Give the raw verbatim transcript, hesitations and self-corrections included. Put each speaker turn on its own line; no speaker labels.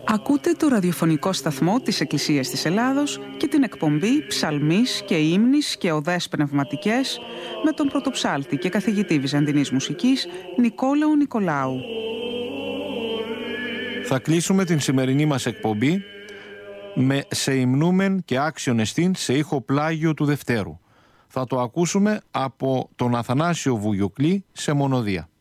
Ακούτε το ραδιοφωνικό σταθμό της Εκκλησίας της Ελλάδος και την εκπομπή «Ψαλμής και ύμνης και οδές πνευματικές» με τον πρωτοψάλτη και καθηγητή Βυζαντινής μουσικής Νικόλαο Νικολάου.
Θα κλείσουμε την σημερινή μας εκπομπή με «Σε υμνούμεν και άξιον εστίν σε ήχο πλάγιο του Δευτέρου». Θα το ακούσουμε από τον Αθανάσιο Βουγιουκλή σε μονοδία.